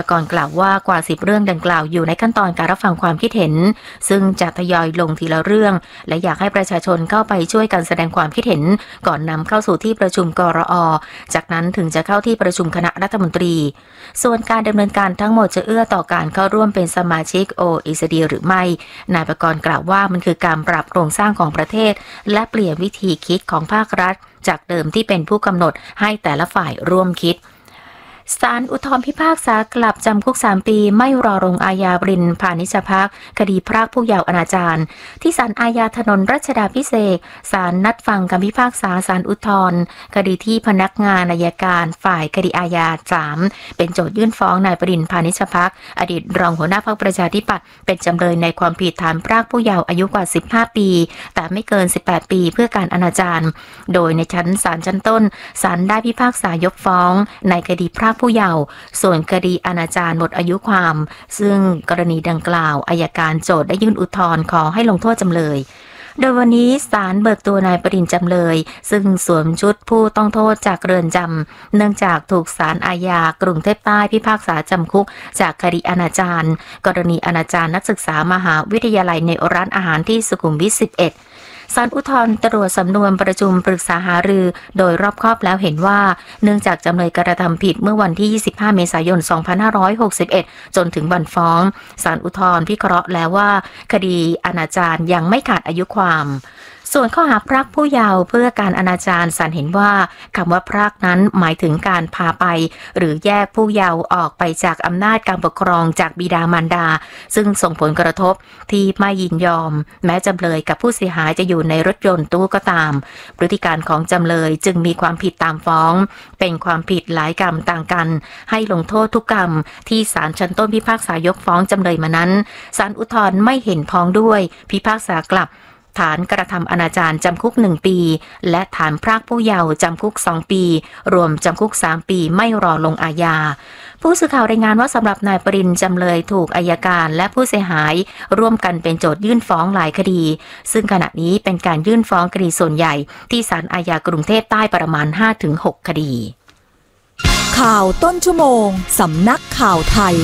กรณ์กล่าวว่ากว่า10เรื่องดังกล่าวอยู่ในขั้นตอนการรับฟังความคิดเห็นซึ่งจะทยอยลงทีละเรื่องและอยากให้ประชาชนเข้าไปช่วยกันแสดงความคิดเห็นก่อนนำเข้าสู่ที่ประชุมกรอ.จากนั้นถึงจะเข้าที่ประชุมคณะรัฐมนตรีส่วนการดำเนินการทั้งหมดจะเอื้อต่อการเข้าร่วมเป็นสมาชิก OECD หรือไม่นายประกรณ์กล่าวว่ามันคือการปรับโครงสร้างของประเทศและเปลี่ยนวิธีคิดของภาครัฐจากเดิมที่เป็นผู้กำหนดให้แต่ละฝ่ายร่วมคิดศาลอุทธรณ์พิพากษากลับจำคุก3ปีไม่รอลงอาญาบรินทร์พาณิชภักคดีพรากผู้เยาว์อนาจารที่ศาลอาญาถนนรัชดาภิเษกศาลนัดฟังคำพิพากษาศาลอุทธรณ์คดีที่พนักงานอัยการฝ่ายคดีอาญา3เป็นโจทยื่นฟ้องนายบรินทร์พาณิชภักอดีตรองหัวหน้าพรรคประชาธิปัตย์เป็นจำเลยในความผิดฐานพรากผู้เยาว์อายุกว่า15ปีแต่ไม่เกิน18ปีเพื่อการอนาจารโดยในชั้นศาลชั้นต้นศาลได้พิพากษายกฟ้องในคดีพรากผู้เยาว์ส่วนคดีอนาจารหมดอายุความซึ่งกรณีดังกล่าวอัยการโจทก์ได้ยื่นอุทธรณ์ขอให้ลงโทษจำเลยโดยวันนี้ศาลเบิกตัวนายบดินทร์จำเลยซึ่งสวมชุดผู้ต้องโทษจากเรือนจำเนื่องจากถูกศาลอาญากรุงเทพใต้พิพากษาจำคุกจากคดีอนาจารกรณีอนาจารนักศึกษามหาวิทยาลัยในร้านอาหารที่สุขุมวิท11ศาลอุทธรณ์ตรวจสำนวนประชุมปรึกษาหารือโดยรอบคอบแล้วเห็นว่าเนื่องจากจำเลยกระทำผิดเมื่อวันที่25เมษายน2561จนถึงวันฟ้องศาลอุทธรณ์พิเคราะห์แล้วว่าคดีอนาจารยังไม่ขาดอายุความส่วนข้อหาพรากผู้เยาว์เพื่อการอนาจารศาลเห็นว่าคำว่าพรากนั้นหมายถึงการพาไปหรือแยกผู้เยาว์ออกไปจากอำนาจการปกครองจากบิดามารดาซึ่งส่งผลกระทบที่ไม่ยินยอมแม้จำเลยกับผู้เสียหายจะอยู่ในรถยนต์ตู้ก็ตามพฤติการของจำเลยจึงมีความผิดตามฟ้องเป็นความผิดหลายกรรมต่างกันให้ลงโทษทุกกรรมที่ศาลชั้นต้นพิพากษายกฟ้องจำเลยมานั้นศาลอุทธรณ์ไม่เห็นพ้องด้วยพิพากษากลับฐานกระทำอนาจารจำคุก1ปีและฐานพรากผู้เยาว์จำคุก2ปีรวมจำคุก3ปีไม่รอลงอาญาผู้สื่อข่าวรายงานว่าสำหรับนายปรินทร์จำเลยถูกอัยการและผู้เสียหายร่วมกันเป็นโจทยื่นฟ้องหลายคดีซึ่งขณะนี้เป็นการยื่นฟ้องคดีส่วนใหญ่ที่ศาลอาญากรุงเทพใต้ประมาณ 5-6 คดีข่าวต้นชั่วโมงสำนักข่าวไทย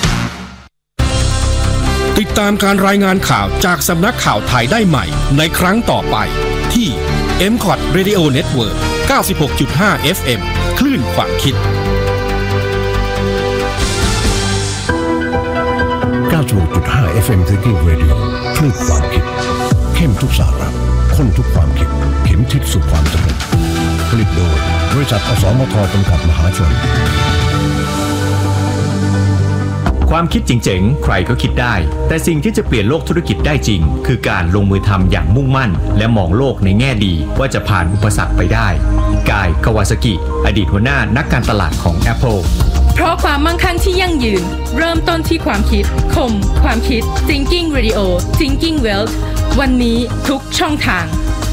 ติดตามการรายงานข่าวจากสำนักข่าวไทยได้ใหม่ในครั้งต่อไปที่ MCOT Radio Network 96.5 FM คลื่นความคิด 96.5 FM Thinking Radio คลื่นความคิดเข้มทุกสาระข้นทุกความคิดเข็มทิศสู่ความสำเร็จผลิตโดยบริษัทอสมทจำกัดมหาชนความคิดเจ๋งๆใครก็คิดได้แต่สิ่งที่จะเปลี่ยนโลกธุรกิจได้จริงคือการลงมือทำอย่างมุ่งมั่นและมองโลกในแง่ดีว่าจะผ่านอุปสรรคไปได้กาย คาวาซากิอดีตหัวหน้านักการตลาดของ Apple เพราะความมั่งคั่งที่ยั่งยืนเริ่มต้นที่ความคิดคมความคิด Thinking Radio Thinking Wealth วันนี้ทุกช่องทาง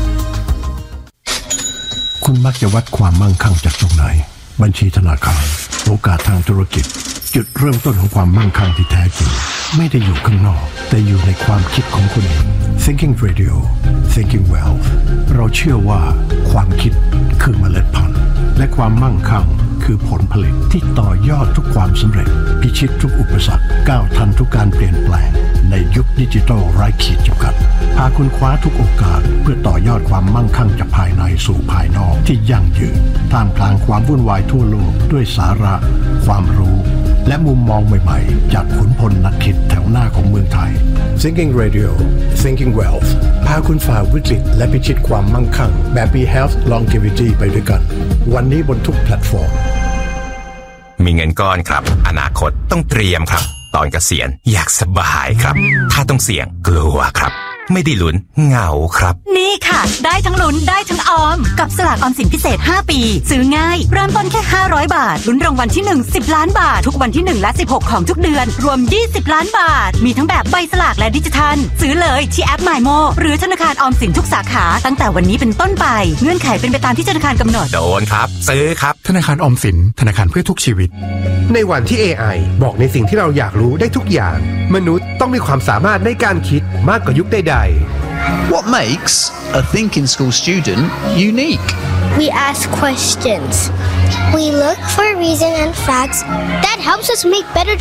คุณมักจะวัดความมั่งคั่งจากตรงไหนบัญชีธนาคารโอกาสทางธุรกิจจุดเริ่มต้นของความมั่งคั่งที่แท้จริงไม่ได้อยู่ข้างนอกแต่อยู่ในความคิดของคุณเอง Thinking Radio Thinking Wealth เราเชื่อว่าความคิดคือเมล็ดพันธุ์และความมั่งคั่งคือผลผลิตที่ต่อยอดทุกความสำเร็จพิชิตทุกอุปสรรคก้าวทันทุกการเปลี่ยนแปลงในยุคดิจิทัลไร้ขีดจำกัดพาคุณคว้าทุกโอกาสเพื่อต่อยอดความมั่งคั่งจากภายในสู่ภายนอกที่ยั่งยืนท่ามกลางความวุ่นวายทั่วโลกด้วยสาระความรู้และมุมมองใหม่ๆจากขุนพลนักคิดแถวหน้าของเมืองไทย Thinking Radio Thinking Wealth พาคุณฝ่าวิกฤตและพิชิตความมั่งคั่งแบบ Be Health Longevity ไปด้วยกันวันนี้บนทุกแพลตฟอร์มมีเงินก้อนครับอนาคตต้องเตรียมครับตอนเกษียณอยากสบายครับถ้าต้องเสี่ยงกลัวครับไม่ได้ลุ้นเหงาครับนี่ค่ะได้ทั้งลุ้นได้ทั้งออมกับสลากออมสินพิเศษ5ปีซื้อง่ายเริ่มต้นแค่500บาทลุ้นรางวัลที่1 10ล้านบาททุกวันที่1และ16ของทุกเดือนรวม20ล้านบาทมีทั้งแบบใบสลากและดิจิทัลซื้อเลยที่แอป MyMo หรือธนาคารออมสินทุกสาขาตั้งแต่วันนี้เป็นต้นไปเงื่อนไขเป็นไปตามที่ธนาคารกำหนดโดนครับซื้อครับธนาคารออมสินธนาคารเพื่อทุกชีวิตในวันที่ AI บอกในสิ่งที่เราอยากรู้ได้ทุกอย่างมนุษย์ต้องมีความสามารถในการคิดมากกว่ายุคใด What makes a thinking school student unique? We ask questions. We look for reason and facts that helps us make better